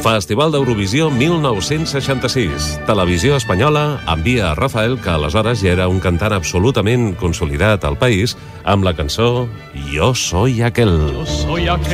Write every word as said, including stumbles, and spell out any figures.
Festival d'Eurovisió mil nou-cents seixanta-sis. Televisió Espanyola envia a Rafael, que aleshores ja era un cantant absolutament consolidat al país, amb la cançó Yo soy aquel. Yo soy aquel.